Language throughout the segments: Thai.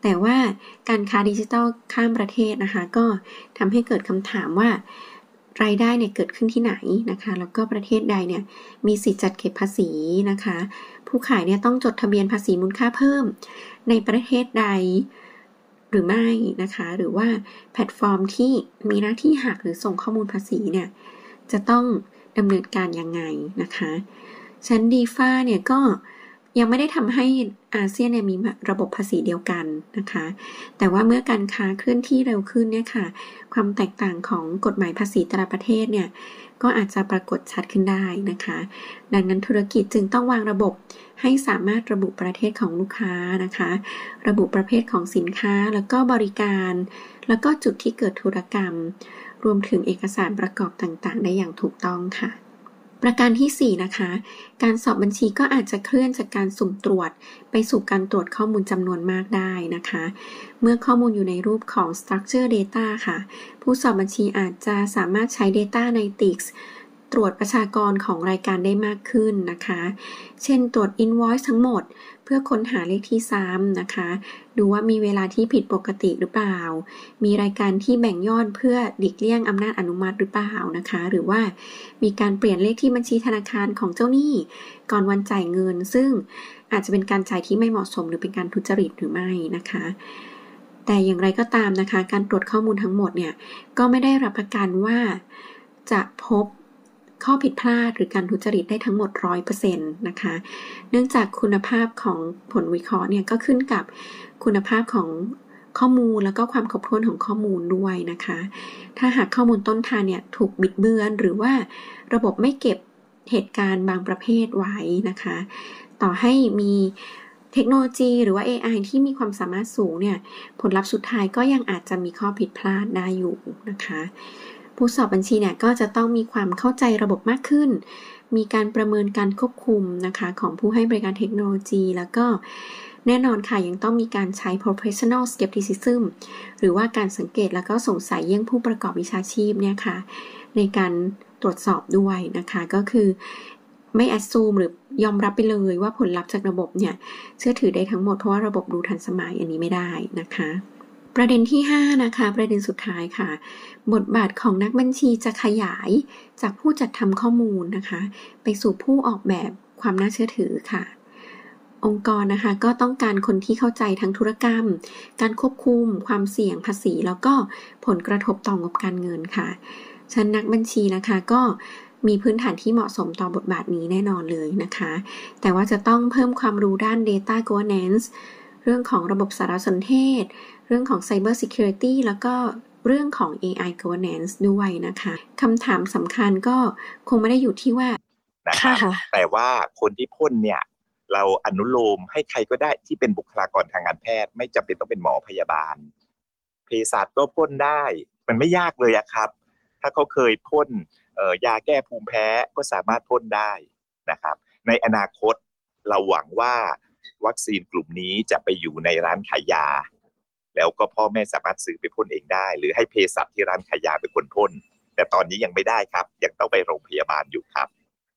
แต่ว่าการค้าดิจิทัลข้ามประเทศนะคะก็ทำให้เกิดคำถามว่ารายได้เนี่ยเกิดขึ้นที่ไหนนะคะแล้วก็ประเทศใดเนี่ยมีสิทธิจัดเก็บภาษีนะคะผู้ขายเนี่ยต้องจดทะเบียนภาษีมูลค่าเพิ่มในประเทศใดหรือไม่นะคะหรือว่าแพลตฟอร์มที่มีหน้าที่หักหรือส่งข้อมูลภาษีเนี่ยจะต้องดำเนินการยังไงนะคะชั้น DeFi เนี่ยก็ยังไม่ได้ทำให้อาเซียนเนี่ยมีระบบภาษีเดียวกันนะคะแต่ว่าเมื่อการค้าเคลื่อนที่เร็วขึ้นเนี่ยค่ะความแตกต่างของกฎหมายภาษีแต่ละประเทศเนี่ยก็อาจจะปรากฏชัดขึ้นได้นะคะดังนั้นธุรกิจจึงต้องวางระบบให้สามารถระบุประเทศของลูกค้านะคะระบุประเภทของสินค้าแล้วก็บริการแล้วก็จุดที่เกิดธุรกรรมรวมถึงเอกสารประกอบต่างๆได้อย่างถูกต้องค่ะประการที่4นะคะการสอบบัญชีก็อาจจะเคลื่อนจากการสุ่มตรวจไปสู่การตรวจข้อมูลจำนวนมากได้นะคะเมื่อข้อมูลอยู่ในรูปของ Structure Data ค่ะผู้สอบบัญชีอาจจะสามารถใช้ Data Analytics ตรวจประชากรของรายการได้มากขึ้นนะคะเช่นตรวจ Invoice ทั้งหมดเพื่อค้นหาเลขที่ซ้ำนะคะดูว่ามีเวลาที่ผิดปกติหรือเปล่ามีรายการที่แบ่งยอดเพื่อหลีกเลี่ยงอำนาจอนุมัติหรือเปล่านะคะหรือว่ามีการเปลี่ยนเลขที่บัญชีธนาคารของเจ้าหนี้ก่อนวันจ่ายเงินซึ่งอาจจะเป็นการจ่ายที่ไม่เหมาะสมหรือเป็นการทุจริตหรือไม่นะคะแต่อย่างไรก็ตามนะคะการตรวจข้อมูลทั้งหมดเนี่ยก็ไม่ได้รับประกันว่าจะพบข้อผิดพลาดหรือการทุจริตได้ทั้งหมด 100% นะคะเนื่องจากคุณภาพของผลวิเคราะห์เนี่ยก็ขึ้นกับคุณภาพของข้อมูลแล้วก็ความครบถ้วนของข้อมูลด้วยนะคะถ้าหากข้อมูลต้นทางเนี่ยถูกบิดเบือนหรือว่าระบบไม่เก็บเหตุการณ์บางประเภทไว้นะคะต่อให้มีเทคโนโลยีหรือว่า AI ที่มีความสามารถสูงเนี่ยผลลัพธ์สุดท้ายก็ยังอาจจะมีข้อผิดพลาดได้อยู่นะคะผู้สอบบัญชีเนี่ยก็จะต้องมีความเข้าใจระบบมากขึ้นมีการประเมินการควบคุมนะคะของผู้ให้บริการเทคโนโลยีแล้วก็แน่นอนค่ะยังต้องมีการใช้ professional skepticism หรือว่าการสังเกตแล้วก็สงสัยเยี่ยงผู้ประกอบวิชาชีพเนี่ยค่ะในการตรวจสอบด้วยนะคะก็คือไม่ assume หรือยอมรับไปเลยว่าผลลัพธ์จากระบบเนี่ยเชื่อถือได้ทั้งหมดเพราะว่าระบบดูทันสมัยอันนี้ไม่ได้นะคะประเด็นที่5นะคะประเด็นสุดท้ายค่ะบทบาทของนักบัญชีจะขยายจากผู้จัดทำข้อมูลนะคะไปสู่ผู้ออกแบบความน่าเชื่อถือค่ะองค์กรนะคะก็ต้องการคนที่เข้าใจทั้งธุรกรรมการควบคุมความเสี่ยงภาษีแล้วก็ผลกระทบต่องบการเงินค่ะฉะนั้นนักบัญชีนะคะก็มีพื้นฐานที่เหมาะสมต่อบทบาทนี้แน่นอนเลยนะคะแต่ว่าจะต้องเพิ่มความรู้ด้าน Data Governance เรื่องของระบบสารสนเทศเรื่องของ Cyber Security แล้วก็เรื่องของ AI Governance ด้วยนะคะคำถามสำคัญก็คงไม่ได้อยู่ที่ว่านะครับแต่ว่าคนที่พ่นเนี่ยเราอนุโลมให้ใครก็ได้ที่เป็นบุคลากรทางการแพทย์ไม่จำเป็นต้องเป็นหมอพยาบาลเภสัชก็พ่นได้มันไม่ยากเลยอะครับถ้าเขาเคยพ่นยาแก้ภูมิแพ้ก็สามารถพ่นได้นะครับในอนาคตเราหวังว่าวัคซีนกลุ่มนี้จะไปอยู่ในร้านขายยาแล้วก็พ่อแม่สามารถซื้อไปพ่นเองได้หรือให้เภสัชที่ร้านขายยาเป็นคนพ่นแต่ตอนนี้ยังไม่ได้ครับยังต้องไปโรงพยาบาลอยู่ครับ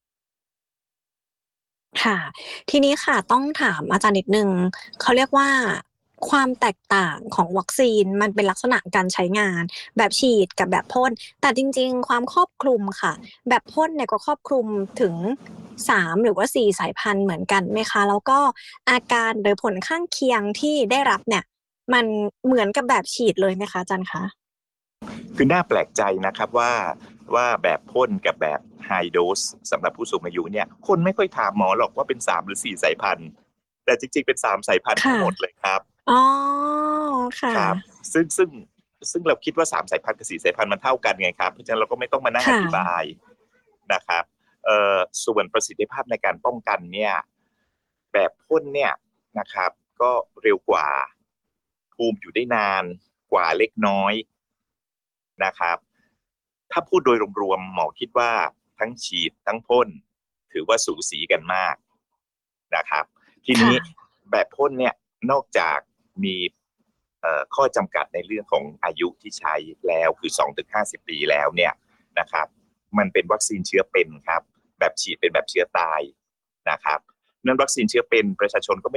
ค่ะทีนี้ค่ะต้องถามอาจารย์นิดนึงเขาเรียกว่าความแตกต่างของวัคซีนมันเป็นลักษณะการใช้งานแบบฉีดกับแบบพ่นแต่จริงๆความครอบคลุมค่ะแบบพ่นเนี่ยก็ครอบคลุมถึง3หรือว่า4สายพันธุ์เหมือนกันไหมคะแล้วก็อาการหรือผลข้างเคียงที่ได้รับเนี่ยมันเหมือนกับแบบฉีดเลยไหมคะอาจารย์คะคือน่าแปลกใจนะครับว่าแบบพ่นกับแบบไฮโดสสำหรับผู้สูงอายุเนี่ยคนไม่ค่อยถามหมอหรอกว่าเป็น3หรือ4สายพันธุ์แต่จริงๆเป็น3สายพันธุ์ทั้งหมดเลยครับอ๋อค่ะครับซึ่งเราคิดว่า3สายพันธุ์กับ4สายพันธุ์มันเท่ากันไงครับเพราะฉะนั้นเราก็ไม่ต้องมานั่งอธิบายนะครับส่วนประสิทธิภาพในการป้องกันเนี่ยแบบพ่นเนี่ยนะครับก็เร็วกว่าภูมิอยู่ได้นานกว่าเล็กน้อยนะครับถ้าพูดโดยรวมๆหมอคิดว่าทั้งฉีดทั้งพ่นถือว่าสูสีกันมากนะครับทีนี้แบบพ่นเนี่ยนอกจากมีข้อจำกัดในเรื่องของอายุที่ใช้แล้วคือ 2-50 ปีแล้วเนี่ยนะครับมันเป็นวัคซีนเชื้อเป็นครับแบบฉีดเป็นแบบเชื้อตายนะครับนั้นวัคซีนเชื้อเป็นประชาชนก็